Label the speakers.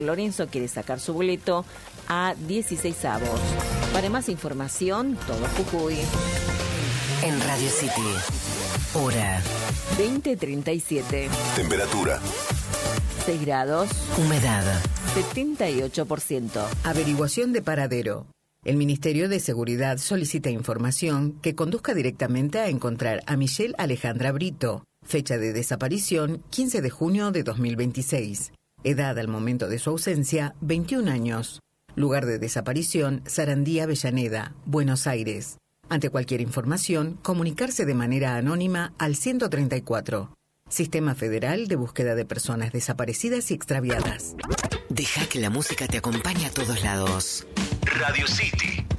Speaker 1: Lorenzo quiere sacar su boleto a 16 avos. Para más información, todo Jujuy.
Speaker 2: En Radio City, hora
Speaker 1: 20:37.
Speaker 3: Temperatura
Speaker 1: 6 grados.
Speaker 2: Humedad
Speaker 1: 78%.
Speaker 4: Averiguación de paradero. El Ministerio de Seguridad solicita información que conduzca directamente a encontrar a Michelle Alejandra Brito. Fecha de desaparición, 15 de junio de 2026. Edad al momento de su ausencia, 21 años. Lugar de desaparición, Sarandí Avellaneda, Buenos Aires. Ante cualquier información, comunicarse de manera anónima al 134. Sistema Federal de Búsqueda de Personas Desaparecidas y Extraviadas.
Speaker 2: Deja que la música te acompañe a todos lados.
Speaker 3: Radio City.